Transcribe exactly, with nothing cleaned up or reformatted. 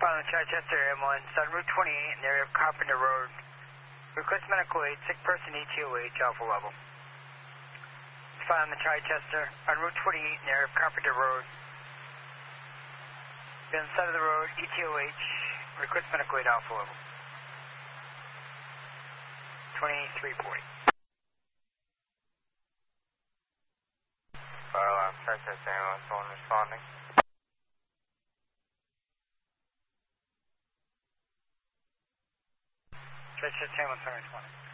Following Chichester ambulance on Route twenty-eight in the area of Carpenter Road. Request medical aid, sick person E T O H, alpha level. Following the Chichester on Route twenty-eight in the area of Carpenter Road. Be on the side of the road, E T O H, request medical aid, alpha level. twenty-three forty. Fire alarm, Chichester ambulance, one responding. Chichester ambulance, one responding.